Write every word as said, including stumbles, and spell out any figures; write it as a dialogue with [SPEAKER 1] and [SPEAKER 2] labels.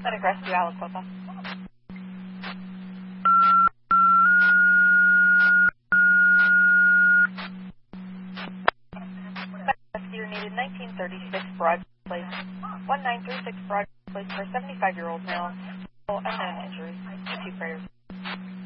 [SPEAKER 1] Medic Rescue, Aliquippa. Medic Rescue needed nineteen thirty-six Broad Place, nineteen thirty-six Broad Place for a seventy-five-year-old male, and known injuries. Two prayers.